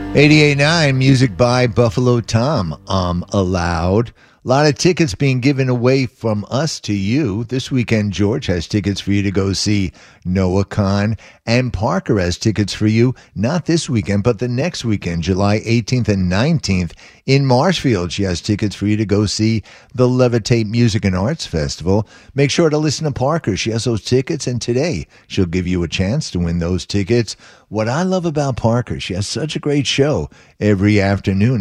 88.9 music by Buffalo Tom. Allowed. A lot of tickets being given away from us to you. This weekend, George has tickets for you to go see Noah Khan. And Parker has tickets for you, not this weekend, but the next weekend, July 18th and 19th. In Marshfield, she has tickets for you to go see the Levitate Music and Arts Festival. Make sure to listen to Parker. She has those tickets, and today she'll give you a chance to win those tickets. What I love about Parker, she has such a great show every afternoon.